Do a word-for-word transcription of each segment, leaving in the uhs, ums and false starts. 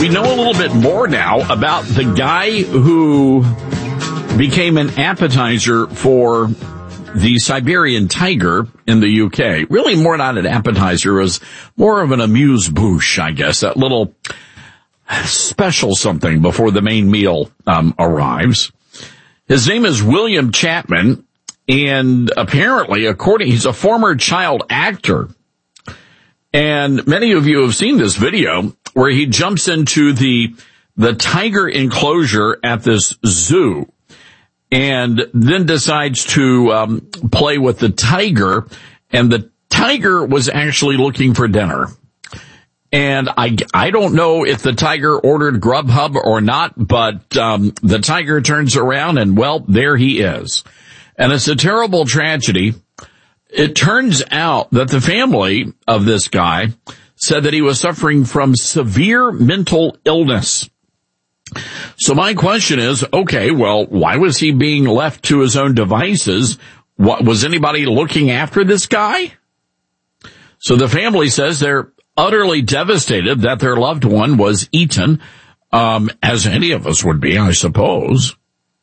We know a little bit more now about the guy who became an appetizer for the Siberian tiger in the U K. Really more not an appetizer, it was more of an amuse-bouche, I guess, that little special something before the main meal um, arrives. His name is William Chapman, and apparently, according, he's a former child actor. And many of you have seen this video where he jumps into the the tiger enclosure at this zoo and then decides to um, play with the tiger. And the tiger was actually looking for dinner. And I, I don't know if the tiger ordered Grubhub or not, but um, the tiger turns around and, well, there he is. And it's a terrible tragedy. It turns out that the family of this guy said that he was suffering from severe mental illness. So my question is, okay, well, why was he being left to his own devices? What, was anybody looking after this guy? So the family says they're utterly devastated that their loved one was eaten, um, as any of us would be, I suppose.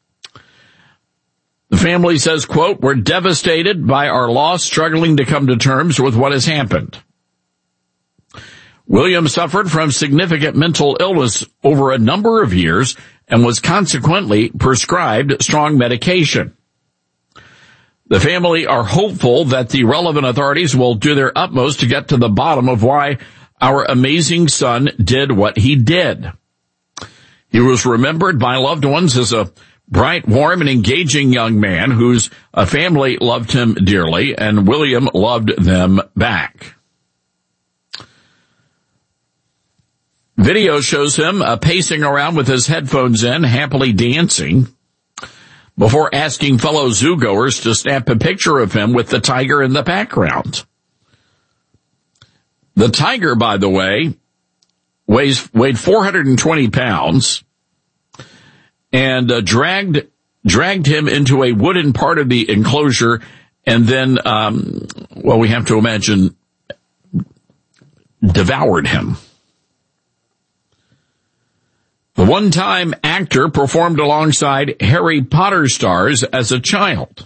The family says, quote, "We're devastated by our loss, struggling to come to terms with what has happened." William suffered from significant mental illness over a number of years and was consequently prescribed strong medication. The family are hopeful that the relevant authorities will do their utmost to get to the bottom of why our amazing son did what he did. He was remembered by loved ones as a bright, warm, and engaging young man whose uh, family loved him dearly, and William loved them back. Video shows him uh, pacing around with his headphones in, happily dancing, before asking fellow zoogoers to snap a picture of him with the tiger in the background. The tiger, by the way, weighs weighed four hundred twenty pounds, and uh, dragged dragged him into a wooden part of the enclosure, and then, um, well, we have to imagine, devoured him. The one-time actor performed alongside Harry Potter stars as a child.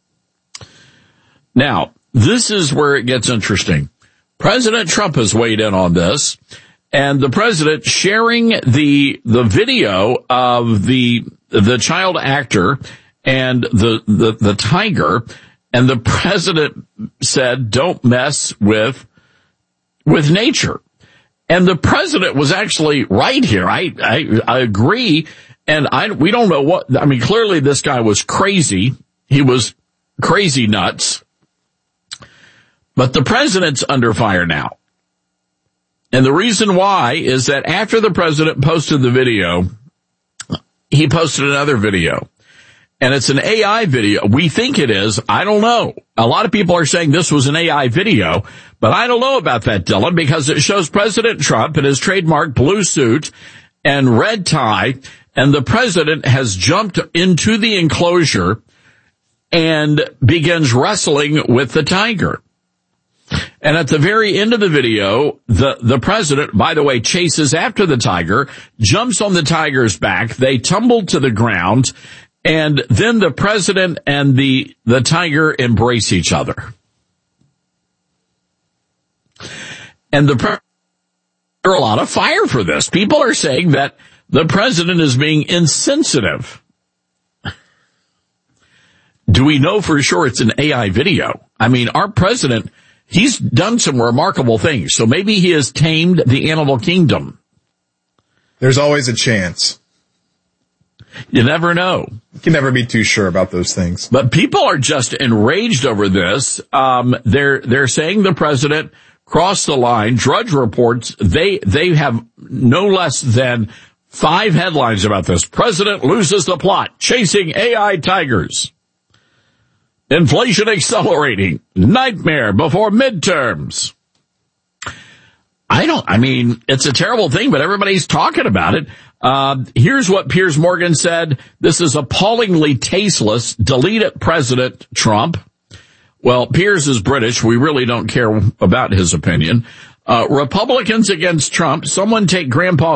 Now, this is where it gets interesting. President Trump has weighed in on this, and the president sharing the the video of the the child actor and the the, the tiger, and the president said, "Don't mess with with nature." And the president was actually right here. I, I, I agree. And I, we don't know what, I mean, clearly this guy was crazy. He was crazy nuts. But the president's under fire now. And the reason why is that after the president posted the video, he posted another video. And it's an A I video. We think it is. I don't know. A lot of people are saying this was an A I video, but I don't know about that, Dylan, because it shows President Trump in his trademark blue suit and red tie, and the president has jumped into the enclosure and begins wrestling with the tiger. And at the very end of the video, the, the president, by the way, chases after the tiger, jumps on the tiger's back. They tumble to the ground. And then the president and the, the tiger embrace each other. And the pre- there are a lot of fire for this. People are saying that the president is being insensitive. Do we know for sure it's an A I video? I mean, our president, he's done some remarkable things. So maybe he has tamed the animal kingdom. There's always a chance. You never know. You can never be too sure about those things. But people are just enraged over this. Um, they're, they're saying the president crossed the line. Drudge reports, they, they have no less than five headlines about this. President loses the plot, chasing A I tigers. Inflation accelerating. Nightmare before midterms. I don't, I mean, it's a terrible thing, but everybody's talking about it. Uh, here's what Piers Morgan said. This is appallingly tasteless. Delete it, President Trump. Well, Piers is British. We really don't care about his opinion. Uh, Republicans against Trump. Someone take Grandpa